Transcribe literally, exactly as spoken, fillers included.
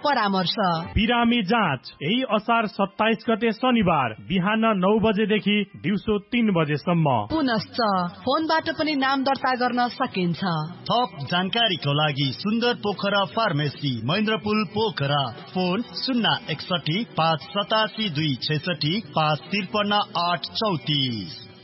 परामर्श। बिरामी जाँच यही असार सत्ताइस गते शनिबार बिहान नौ बजेदेखि दिउँसो तीन बजेसम्म। पुनश्च फोनबाट पनि नाम दर्ता गर्न सकिन्छ। थप जानकारीको लागि सुन्दर पोखरा फार्मेसी महेन्द्रपुल पोखरा। फोन शून्य एकसठी पाँच सतासी दुई छैसठी पाँच त्रिपन्न आठ चौतिस।